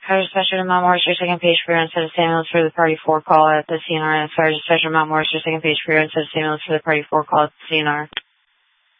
Sergeant Special Mount Morris, your second page for your instead of ambulance for the party 4 call at the CNR. And Sergeant Special Mount Morris, your second page for your instead of ambulance for the party 4 call at the CNR.